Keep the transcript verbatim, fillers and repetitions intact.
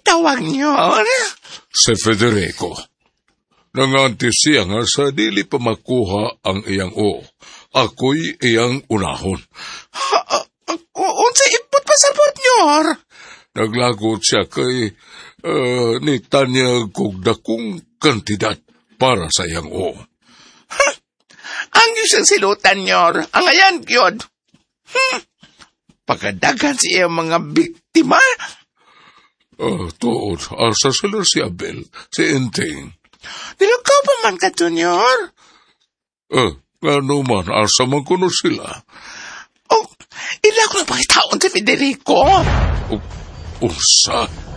tawag niyo? Si Federico. Nanganti siya nga sa dili pa makuha ang iyang o. Ako'y iyang unahon. Unsa ipot pasaport niyo? Naglagot siya kay uh, nitanyag kog dakong kantidad para sa iyang o. Ha? Ang isang silutan niyo, ang ayan yun. Hmm. Pagkadagan siya mga biktima. Uh, tuod, asa sila si Abel, si Enteng. Nilakaw pa man ka, Junior? Eh, ano man, asa man kuno sila. Oh, ila ko na pangitaon si Federico. Oh, usa?